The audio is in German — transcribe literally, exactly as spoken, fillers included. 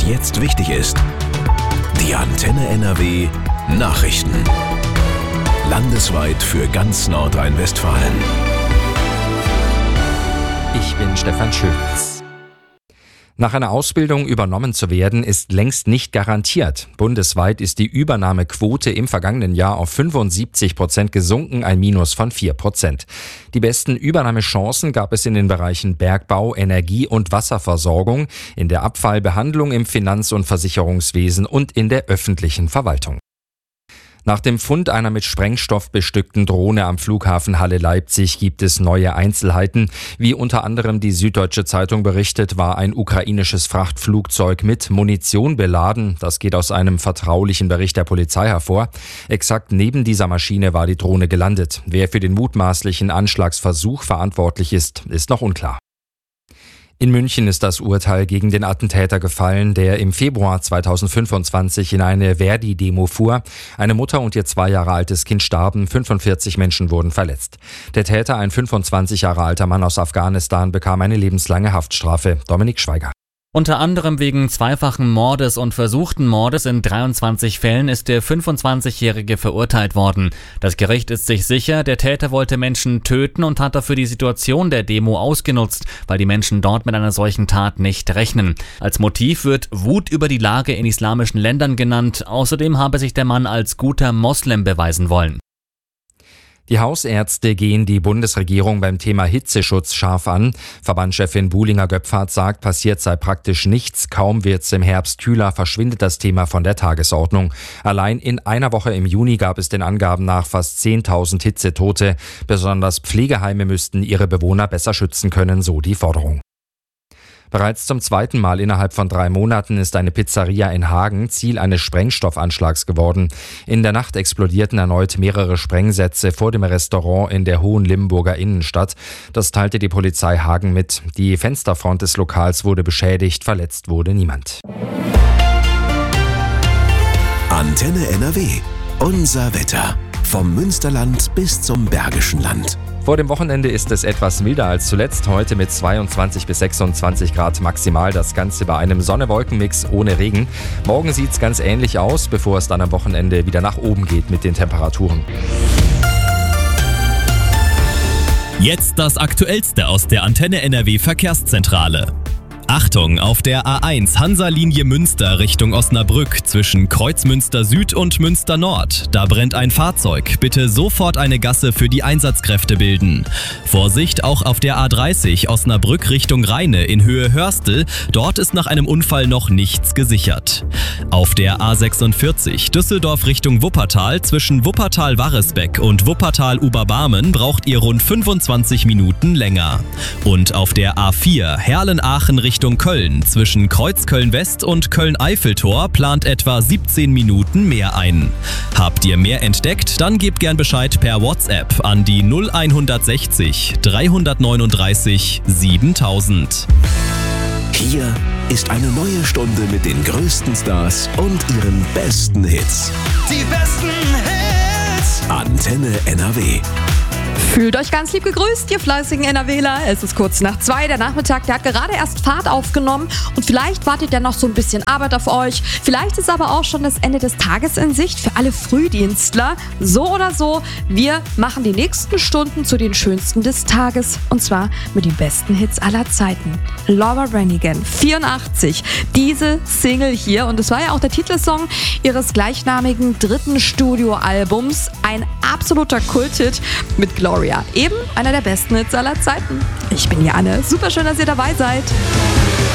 jetzt wichtig ist. Die Antenne N R W Nachrichten. Landesweit für ganz Nordrhein-Westfalen. Ich bin Stefan Schütz. Nach einer Ausbildung übernommen zu werden, ist längst nicht garantiert. Bundesweit ist die Übernahmequote im vergangenen Jahr auf fünfundsiebzig Prozent gesunken, ein Minus von vier Prozent. Die besten Übernahmechancen gab es in den Bereichen Bergbau, Energie und Wasserversorgung, in der Abfallbehandlung, im Finanz- und Versicherungswesen und in der öffentlichen Verwaltung. Nach dem Fund einer mit Sprengstoff bestückten Drohne am Flughafen Halle-Leipzig gibt es neue Einzelheiten. Wie unter anderem die Süddeutsche Zeitung berichtet, war ein ukrainisches Frachtflugzeug mit Munition beladen. Das geht aus einem vertraulichen Bericht der Polizei hervor. Exakt neben dieser Maschine war die Drohne gelandet. Wer für den mutmaßlichen Anschlagsversuch verantwortlich ist, ist noch unklar. In München ist das Urteil gegen den Attentäter gefallen, der im Februar zweitausendfünfundzwanzig in eine Verdi-Demo fuhr. Eine Mutter und ihr zwei Jahre altes Kind starben, fünfundvierzig Menschen wurden verletzt. Der Täter, ein fünfundzwanzig Jahre alter Mann aus Afghanistan, bekam eine lebenslange Haftstrafe. Dominik Schweiger. Unter anderem wegen zweifachen Mordes und versuchten Mordes in dreiundzwanzig Fällen ist der fünfundzwanzigjährige verurteilt worden. Das Gericht ist sich sicher, der Täter wollte Menschen töten und hat dafür die Situation der Demo ausgenutzt, weil die Menschen dort mit einer solchen Tat nicht rechnen. Als Motiv wird Wut über die Lage in islamischen Ländern genannt. Außerdem habe sich der Mann als guter Moslem beweisen wollen. Die Hausärzte gehen die Bundesregierung beim Thema Hitzeschutz scharf an. Verbandschefin Buhlinger-Göpfert sagt, passiert sei praktisch nichts. Kaum wird's im Herbst kühler, verschwindet das Thema von der Tagesordnung. Allein in einer Woche im Juni gab es den Angaben nach fast zehntausend Hitzetote. Besonders Pflegeheime müssten ihre Bewohner besser schützen können, so die Forderung. Bereits zum zweiten Mal innerhalb von drei Monaten ist eine Pizzeria in Hagen Ziel eines Sprengstoffanschlags geworden. In der Nacht explodierten erneut mehrere Sprengsätze vor dem Restaurant in der Hohenlimburger Innenstadt. Das teilte die Polizei Hagen mit. Die Fensterfront des Lokals wurde beschädigt, verletzt wurde niemand. Antenne N R W. Unser Wetter. Vom Münsterland bis zum Bergischen Land. Vor dem Wochenende ist es etwas milder als zuletzt, heute mit zweiundzwanzig bis sechsundzwanzig Grad maximal, das Ganze bei einem Sonne-Wolken-Mix ohne Regen. Morgen sieht es ganz ähnlich aus, bevor es dann am Wochenende wieder nach oben geht mit den Temperaturen. Jetzt das Aktuellste aus der Antenne N R W Verkehrszentrale. Achtung, auf der A eins Hansa-Linie Münster Richtung Osnabrück zwischen Kreuzmünster Süd und Münster Nord. Da brennt ein Fahrzeug. Bitte sofort eine Gasse für die Einsatzkräfte bilden. Vorsicht auch auf der A dreißig Osnabrück Richtung Rheine in Höhe Hörstel. Dort ist nach einem Unfall noch nichts gesichert. Auf der A sechsundvierzig Düsseldorf Richtung Wuppertal zwischen Wuppertal-Warresbeck und Wuppertal-Oberbarmen braucht ihr rund fünfundzwanzig Minuten länger. Und auf der A vier Herlen-Aachen Richtung Köln zwischen Kreuzköln-West und Köln-Eiffeltor plant etwa siebzehn Minuten mehr ein. Habt ihr mehr entdeckt? Dann gebt gern Bescheid per WhatsApp an die null hundertsechzig dreihundertneununddreißig siebentausend. Hier ist eine neue Stunde mit den größten Stars und ihren besten Hits. Die besten Hits! Antenne N R W. Fühlt euch ganz lieb gegrüßt, ihr fleißigen NRWler. Es ist kurz nach zwei, der Nachmittag, der hat gerade erst Fahrt aufgenommen und vielleicht wartet ja noch so ein bisschen Arbeit auf euch. Vielleicht ist aber auch schon das Ende des Tages in Sicht für alle Frühdienstler. So oder so, wir machen die nächsten Stunden zu den schönsten des Tages und zwar mit den besten Hits aller Zeiten. Laura Branigan, vierundachtzig, diese Single hier und es war ja auch der Titelsong ihres gleichnamigen dritten Studioalbums. Ein absoluter Kulthit mit Gloria. Eben einer der besten Hits aller Zeiten. Ich bin Janne. Super schön, dass ihr dabei seid.